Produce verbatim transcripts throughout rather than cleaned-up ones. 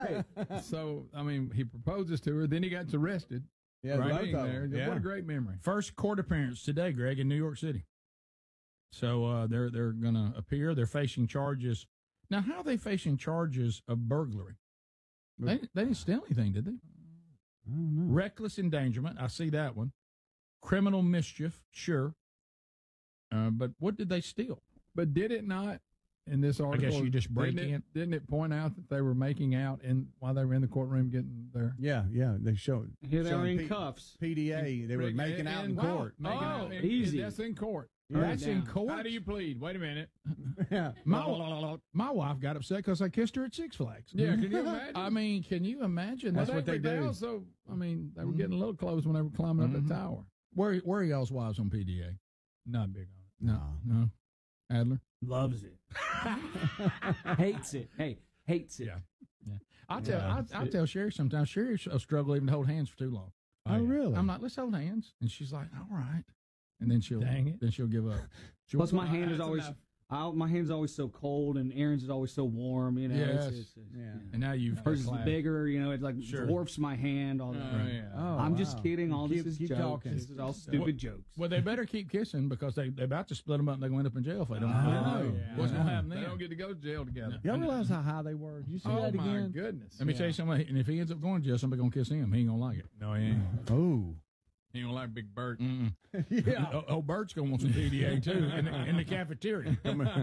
So, I mean, he proposes to her, then he got arrested. Yeah, right both of there. them. Yeah. What a great memory. First court appearance today, Greg, in New York City. So uh, they're they're going to appear. They're facing charges. Now, how are they facing charges of burglary? They, they didn't steal anything, did they? I don't know. Reckless endangerment. I see that one. Criminal mischief, sure. Uh, but what did they steal? But did it not, in this article, I guess you just break didn't it, in. Didn't it point out that they were making out in while they were in the courtroom getting their... Yeah, yeah. They showed. Here they were in P- cuffs. P D A. They were Rick, making out in wow, court. making Oh, out in- easy. That's in court. That's in down. court. How do you plead? Wait a minute. Yeah. My, my wife got upset because I kissed her at Six Flags. Yeah, can you imagine? I mean, can you imagine? That's Well, what they but do. Also, I mean, they were getting a little close when they were climbing up Mhm. the tower. Where where are y'all's wives on P D A? Not big on it. No, no. Adler? Loves it. Hates it. Hey, hates it. Yeah. Yeah. I tell Yeah. I, I tell Sherry sometimes. Sherry will struggle even to hold hands for too long. Oh, really? I'm like, let's hold hands, and she's like, all right, and then she'll Dang it. then she'll give up. She'll Plus, my hand is that's always enough. I, my hand's always so cold, and Aaron's is always so warm. You know, Yes. it's, it's, it's, Yeah. and now you've hers is class. bigger. You know, it like Sure. dwarfs my hand. All that. Oh, yeah. Oh, I'm wow. just kidding. All Keep- this is keep jokes. talking. This is all stupid jokes. Well, they better keep kissing because they they're about to split them up and they're going to end up in jail if they don't. Oh, know. yeah. What's going to happen They then? don't get to go to jail together. Y'all realize how high they were? Did you see Oh, that my again? goodness. Let me tell you something. And if he ends up going to jail, somebody going to kiss him. He ain't going to like it. No, he ain't. Oh. He don't like Big Bert. Mm-mm. Yeah. Oh, oh, Bert's going to want some P D A too in the, in the cafeteria.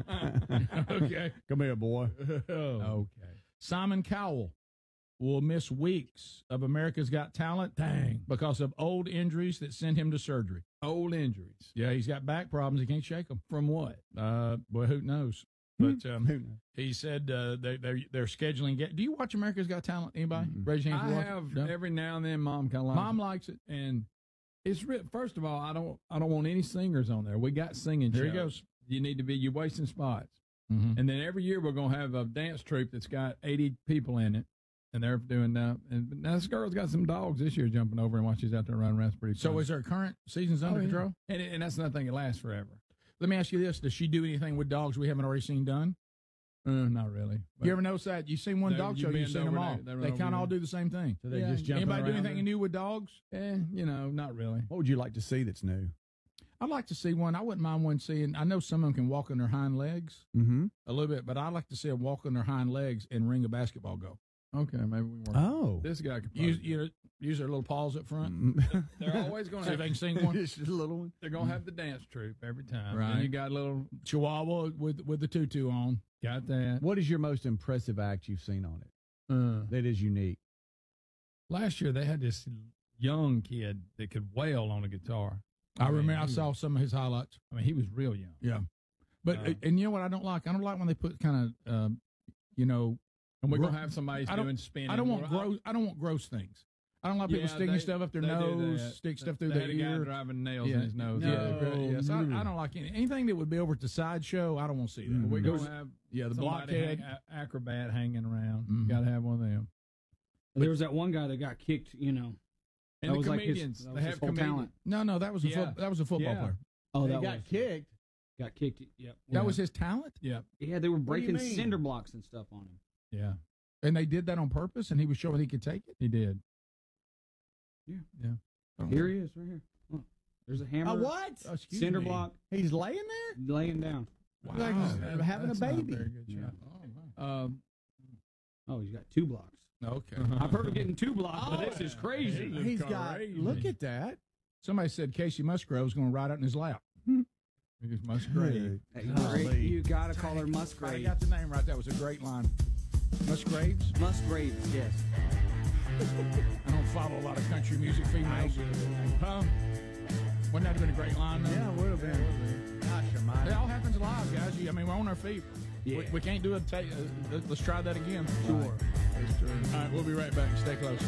Okay. Come here, boy. Okay. Simon Cowell will miss weeks of America's Got Talent. Dang. Because of old injuries that sent him to surgery. Old injuries. Yeah, he's got back problems. He can't shake them. From what? Uh, well, who knows? But um, Who knows? he said uh, they, they're they're scheduling. Get, do you watch America's Got Talent? Anybody? Raise your I hand. if you watch it. have No? every now and then. Mom kind of likes Mom it. likes it. and it's re- first of all, I don't I don't want any singers on there. We got singing. There he shows. goes. You need to be. You're wasting spots. Mm-hmm. And then every year we're gonna have a dance troupe that's got eighty people in it, and they're doing uh, and now this girl's got some dogs this year jumping over and while she's out there running around. It's pretty. So fun. is her current season's under Oh, yeah. control? And, it, and that's another thing. It lasts forever. Let me ask you this: does she do anything with dogs we haven't already seen done? Uh, not really. But You ever notice that? You've seen one They- dog you show, you've bend seen them over all. there, they run They over kind of all there. do the same thing. So they Yeah, just jump Anybody do around anything there? new with dogs? eh, you know, not really. What would you like to see that's new? I'd like to see one. I wouldn't mind one seeing. I know some of them can walk on their hind legs Mm-hmm. a little bit, but I'd like to see them walk on their hind legs and ring a basketball goal. Okay, maybe we work. Oh. This guy could Use probably- you know, use their little paws up front. Mm-hmm. They're always going See to if they have. can sing one. Just a little one. They're going to have the dance troupe every time. Right. And you got a little. Chihuahua with with the tutu on. Got that. What is your most impressive act you've seen on it Uh, that is unique? last year they had this young kid that could wail on a guitar. I mean, remember I he saw was- some of his highlights. I mean, he was real young. Yeah, but Uh, and you know what I don't like? I don't like when they put kind of um, you know. And we're Gro- going to have somebody I don't- doing spinning. I don't want We're- gross. I don't want gross things. I don't like people Yeah, sticking they- stuff up their they do nose, that. stick stuff through They their had a guy ear. driving nails Yeah. in his nose. Yeah, No. yes. I, I don't like any, anything that would be over at the sideshow. I don't want to see that. Mm. We're Goes- going to have yeah, the somebody blockhead. hang- a- acrobat hanging around. Mhm. Got to have one of them. There was that one guy that got kicked. You know, And That the was like his- comedians, that they was his have whole comedians. talent. No, no, that was a Yeah. foot, that was a football Yeah. player. oh, They that got was, kicked. got kicked. Yep. That was his talent, Yeah, Yeah, they were do you breaking mean? cinder blocks and stuff on him. yeah, and they did that on purpose. And he was showing he could take it. he did. Yeah. Yeah. Here he is, right here. Look, there's a hammer. A what? Oh, excuse Cinder me. block He's laying there? laying down. Wow, Like he's that- having a that's not baby. very good Yeah. shot. Oh, wow. Um, Oh, he's got two blocks. Okay. I've heard of getting two blocks, but this is crazy. This is He's got. crazy. Look at that. Somebody said Casey Musgrove's going to ride out in his lap. because Musgrave. Hey, Golly. great. You gotta call her I Musgrave. got the name right. That was a great line. Musgraves. Musgrave, yes. I don't follow a lot of country music females. Huh? Wouldn't that have been a great line? Though? Yeah, it would have been. Gosh, It almighty. all happens live, guys. You- I mean, we're on our feet. Yeah. We, we can't do it. Ta- uh, let's try that again. Sure. That's true. All right, we'll be right back. Stay close.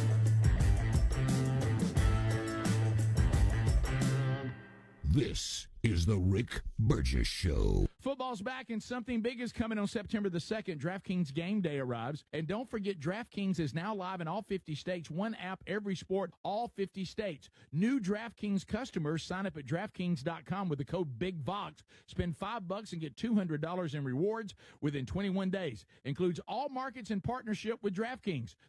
This is the Rick Burgess Show. Football Football's back and something big is coming on September the second. DraftKings Game Day arrives. And don't forget, DraftKings is now live in all fifty states. One app, every sport, all fifty states. New DraftKings customers sign up at DraftKings dot com with the code BIGVOX. Spend five bucks and get two hundred dollars in rewards within twenty-one days. Includes all markets in partnership with DraftKings.